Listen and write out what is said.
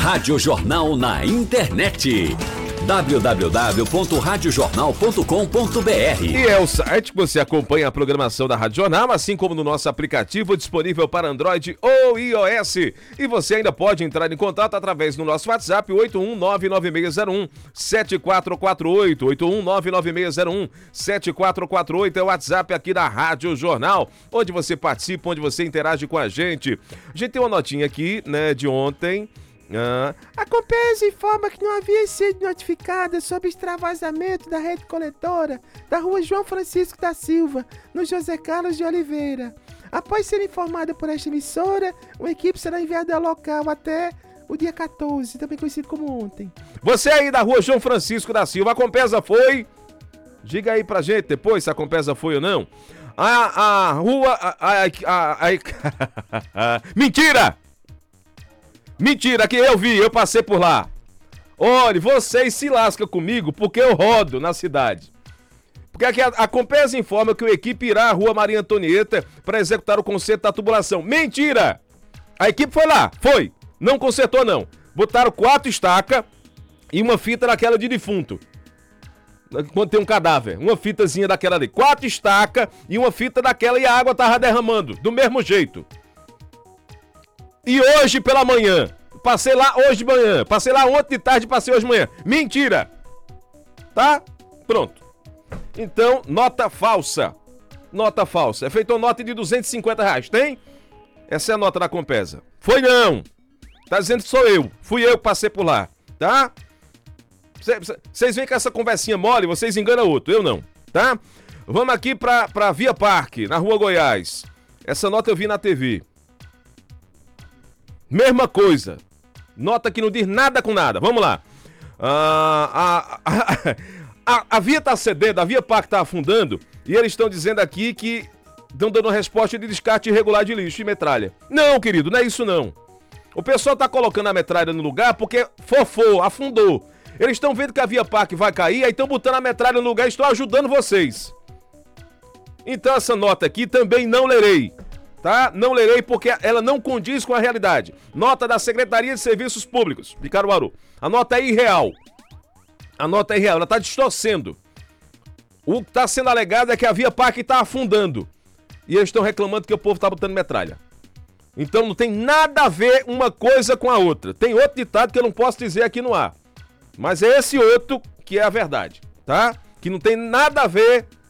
Rádio Jornal na internet. www.radiojornal.com.br. E é o site que você acompanha a programação da Rádio Jornal, assim como no nosso aplicativo disponível para Android ou iOS. E você ainda pode entrar em contato através do nosso WhatsApp 81996017448. 81996017448 é o WhatsApp aqui da Rádio Jornal, onde você participa, onde você interage com a gente. A gente tem uma notinha aqui, né, de ontem. A Compesa informa que não havia sido notificada sobre extravasamento da rede coletora da rua João Francisco da Silva, no José Carlos de Oliveira. Após ser informada por esta emissora, uma equipe será enviada ao local até o dia 14, também conhecido como ontem. Você aí da rua João Francisco da Silva, a Compesa foi? Diga aí pra gente depois se a Compesa foi ou não. A rua... Mentira! Mentira, que eu passei por lá. Olha, vocês se lascam comigo porque eu rodo na cidade. Porque aqui a Compesa informa que a equipe irá à rua Maria Antonieta para executar o conserto da tubulação. Mentira! A equipe foi lá, foi. Não consertou não. Botaram 4 estacas e uma fita daquela de defunto. Quando tem um cadáver, uma fitazinha daquela ali. 4 estacas e uma fita daquela e a água tava derramando, do mesmo jeito. E hoje pela manhã, passei lá hoje de manhã, passei lá ontem de tarde, passei hoje de manhã. Mentira! Tá? Pronto. Então, nota falsa. Nota falsa. É feita uma nota de R$250. Tem? Essa é a nota da Compesa. Foi não! Tá dizendo que sou eu. Fui eu que passei por lá. Tá? Vocês veem com essa conversinha mole, vocês enganam outro. Eu não. Tá? Vamos aqui pra Via Parque, na Rua Goiás. Essa nota eu vi na TV. Mesma coisa. Nota que não diz nada com nada. Vamos lá. A via tá cedendo, a Via Parque tá afundando e eles estão dizendo aqui que estão dando resposta de descarte irregular de lixo e metralha. Não, querido, não é isso não. O pessoal tá colocando a metralha no lugar porque fofou, afundou. Eles estão vendo que a Via Parque vai cair, aí estão botando a metralha no lugar e estão ajudando vocês. Então essa nota aqui também não lerei. Tá? Não lerei porque ela não condiz com a realidade. Nota da Secretaria de Serviços Públicos de Caruaru. A nota é irreal. A nota é irreal, ela está distorcendo. O que está sendo alegado é que a Via Parque está afundando. E eles estão reclamando que o povo está botando metralha. Então não tem nada a ver uma coisa com a outra. Tem outro ditado que eu não posso dizer aqui no ar. Mas é esse outro que é a verdade, tá? Que não tem nada a ver